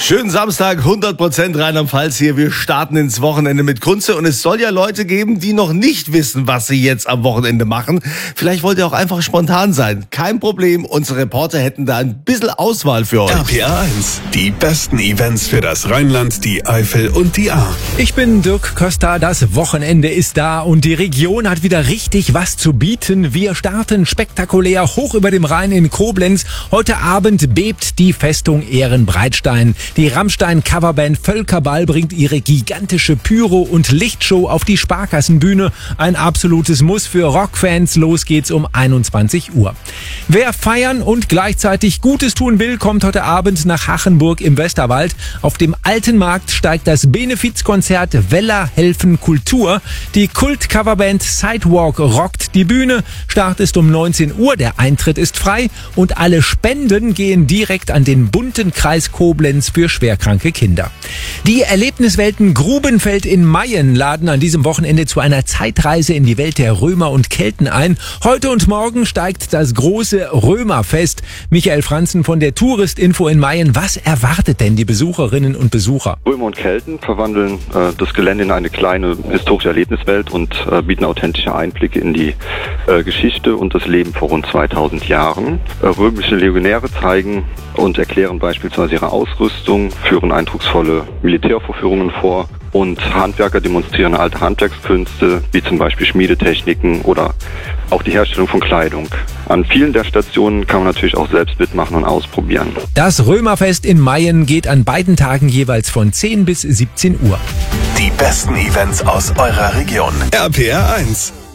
Schönen Samstag, 100% Rheinland-Pfalz hier. Wir starten ins Wochenende mit Kunze und es soll ja Leute geben, die noch nicht wissen, was sie jetzt am Wochenende machen. Vielleicht wollt ihr auch einfach spontan sein. Kein Problem, unsere Reporter hätten da ein bisschen Auswahl für euch. RPA 1, die besten Events für das Rheinland, die Eifel und die Ahr. Ich bin Dirk Köster, das Wochenende ist da und die Region hat wieder richtig was zu bieten. Wir starten spektakulär hoch über dem Rhein in Koblenz. Heute Abend bebt die Festung Ehrenbreitstein. Die Rammstein-Coverband Völkerball bringt ihre gigantische Pyro- und Lichtshow auf die Sparkassenbühne. Ein absolutes Muss für Rockfans. Los geht's um 21 Uhr. Wer feiern und gleichzeitig Gutes tun will, kommt heute Abend nach Hachenburg im Westerwald. Auf dem Alten Markt steigt das Benefizkonzert Weller helfen Kultur. Die Kult-Coverband Sidewalk rockt die Bühne. Start ist um 19 Uhr, der Eintritt ist frei und alle Spenden gehen direkt an den bunten Kreis Koblenz für schwerkranke Kinder. Die Erlebniswelten Grubenfeld in Mayen laden an diesem Wochenende zu einer Zeitreise in die Welt der Römer und Kelten ein. Heute und morgen steigt das große Römerfest. Michael Franzen von der Touristinfo in Mayen. Was erwartet denn die Besucherinnen und Besucher? Römer und Kelten verwandeln das Gelände in eine kleine historische Erlebniswelt und bieten authentische Einblicke in die Geschichte und das Leben vor rund 2000 Jahren. Römische Legionäre zeigen und erklären beispielsweise ihre Ausrüstung, führen eindrucksvolle Militärvorführungen vor und Handwerker demonstrieren alte Handwerkskünste, wie zum Beispiel Schmiedetechniken oder auch die Herstellung von Kleidung. An vielen der Stationen kann man natürlich auch selbst mitmachen und ausprobieren. Das Römerfest in Mayen geht an beiden Tagen jeweils von 10 bis 17 Uhr. Die besten Events aus eurer Region. RPA 1.